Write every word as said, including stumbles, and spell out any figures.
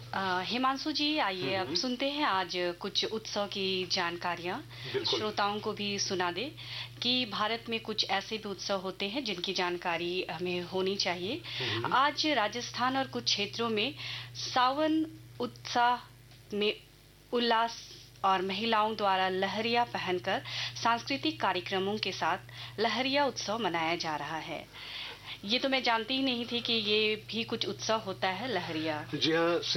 अ, हिमांशु जी, आइए अब सुनते हैं आज कुछ उत्सव की जानकारियां, श्रोताओं को भी सुना दे कि भारत में कुछ ऐसे भी उत्सव होते हैं जिनकी जानकारी हमें होनी चाहिए। आज राजस्थान और कुछ क्षेत्रों में सावन उत्साह में उल्लास और महिलाओं द्वारा लहरिया पहनकर सांस्कृतिक कार्यक्रमों के साथ लहरिया उत्सव मनाया जा रहा है। ये तो मैं जानती ही नहीं थी कि ये भी कुछ उत्सव होता है, लहरिया। जी हाँ।